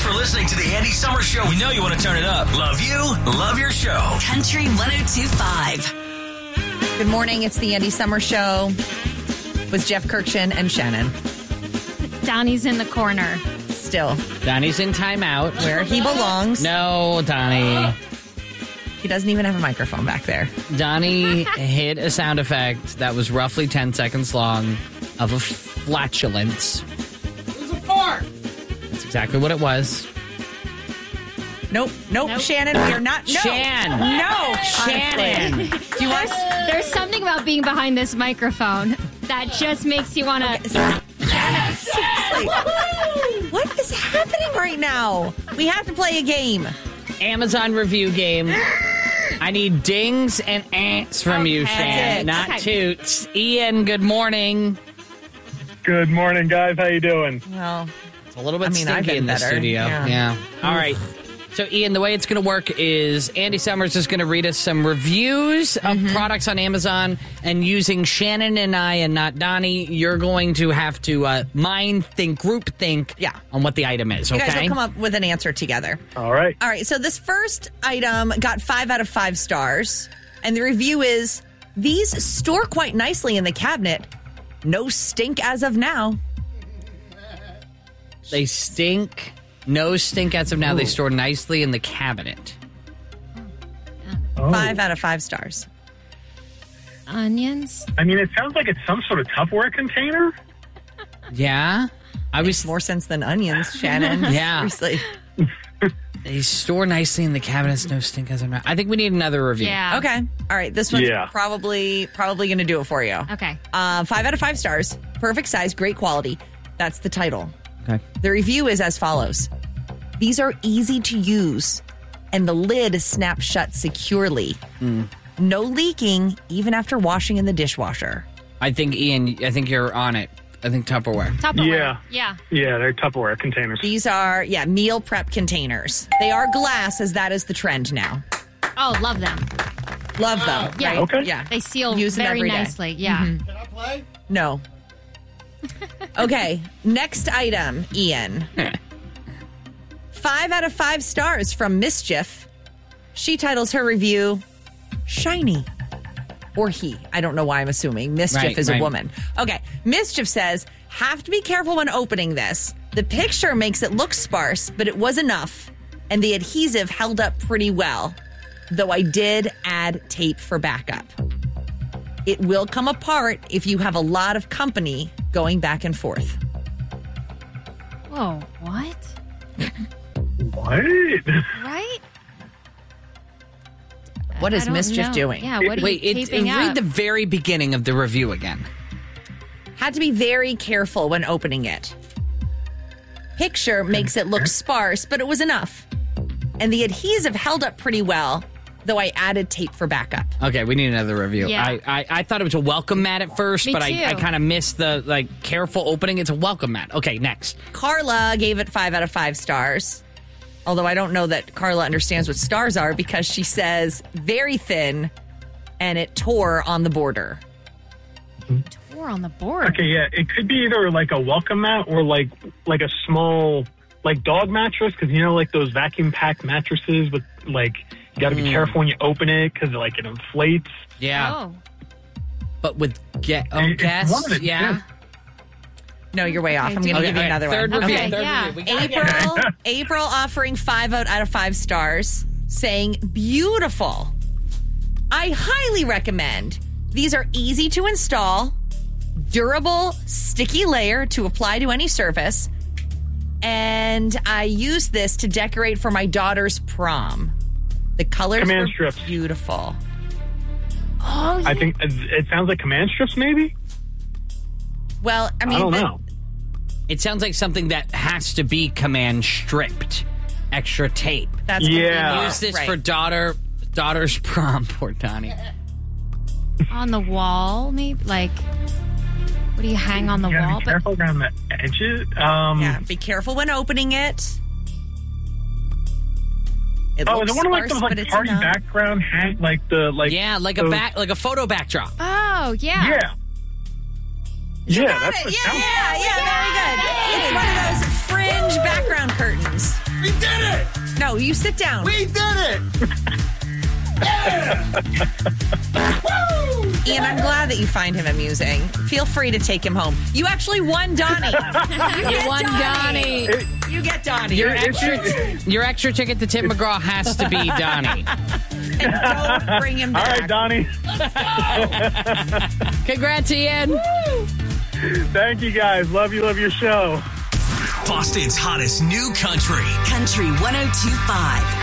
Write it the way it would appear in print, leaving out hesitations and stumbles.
Thanks for listening to the Andy Summer Show. We know you want to turn it up. Love you. Love your show. Country 102.5. Good morning. It's the Andy Summer Show with Jeff Kirkshin and Shannon. Donnie's in the corner. Still. Donnie's in timeout. Where he belongs. No, Donnie. He doesn't even have a microphone back there. Donnie hit a sound effect that was roughly 10 seconds long of a flatulence. It was a fart. That's exactly what it was. Nope. Shannon, we are not. No. Shannon. Do you want? There's something about being behind this microphone that just makes you want to. Seriously. What is happening right now? We have to play a game. Amazon review game. I need dings and ants from you, Shannon, not toots. Ian, good morning. Good morning, guys. How you doing? Well, it's a little bit I've stinky been in the better. studio. Yeah. All right. So, Ian, the way it's going to work is Andy Summers is going to read us some reviews of products on Amazon, and using Shannon and I and not Donnie, you're going to have to group think on what the item is, okay? You guys will come up with an answer together. All right. All right, so this first item got 5 out of 5 stars, and the review is, these store quite nicely in the cabinet. No stink as of now. They stink. No stink as of now. Ooh. They store nicely in the cabinet. 5 out of 5 stars. Onions? I mean, it sounds like it's some sort of Tupperware container. Yeah. Makes more sense than onions, Shannon. Yeah. Seriously. They store nicely in the cabinets. No stink as of now. I think we need another review. Yeah. Okay. All right. This one's probably going to do it for you. Okay. 5 out of 5 stars. Perfect size. Great quality. That's the title. Okay. The review is as follows. These are easy to use, and the lid snaps shut securely. No leaking, even after washing in the dishwasher. I think, Ian, you're on it. I think Tupperware. Yeah. Yeah, they're Tupperware containers. These are, meal prep containers. They are glass, as that is the trend now. Oh, love them. Love them. Yeah. Right? Okay. Yeah. They seal Use them very every day. nicely. Yeah. Can I play? No. Okay, next item, Ian. 5 out of 5 stars from Mischief. She titles her review, Shiny. Or he. I don't know why I'm assuming. Mischief is a woman. Okay, Mischief says, have to be careful when opening this. The picture makes it look sparse, but it was enough. And the adhesive held up pretty well. Though I did add tape for backup. It will come apart if you have a lot of company going back and forth. Whoa, what? What? Right? What is Mischief doing? Yeah, what are you taping up? Read the very beginning of the review again. Had to be very careful when opening it. Picture makes it look sparse, but it was enough. And the adhesive held up pretty well, though I added tape for backup. Okay, we need another review. Yeah. I thought it was a welcome mat at first, Me but too. I kind of missed the careful opening. It's a welcome mat. Okay, next. Carla gave it 5 out of 5 stars. Although I don't know that Carla understands what stars are because she says very thin and it tore on the border. Tore on the board. Okay, yeah, it could be either like a welcome mat or like a small dog mattress, because like those vacuum packed mattresses with you got to be careful when you open it because it inflates. Yeah. Oh. But with gas, one of the yeah. two. No, you're way off. I'm going to give you another third one. Review, Okay, third yeah. review. We got it. April offering 5 out of 5 stars, saying beautiful. I highly recommend. These are easy to install, durable, sticky layer to apply to any surface, and I use this to decorate for my daughter's prom. The colors Command were strips. beautiful. Oh, yeah. I think it sounds like command strips, maybe? Well, I mean, I don't know. It sounds like something that has to be command stripped. Extra tape. That's Yeah. Use this right. for daughter's prom. Poor Donnie. On the wall, maybe? What do you hang on the You gotta wall? be careful around the edges. Yeah, be careful when opening it. It Is looks it one of sparse, those but it's party enough. background hat, like a photo backdrop. Oh, yeah. Yeah. You Yeah, got that's it. what Yeah, sounds- very good. It's one of those fringe background curtains. No, you sit down. We did it! Ian, I'm glad that you find him amusing. Feel free to take him home. You actually won Donnie. You won Donnie. You get Donnie. Your extra ticket to Tim McGraw has to be Donnie. And don't bring him All back. right, Donnie. Congrats, Ian. Thank you, guys. Love you. Love your show. Boston's hottest new country. Country 102.5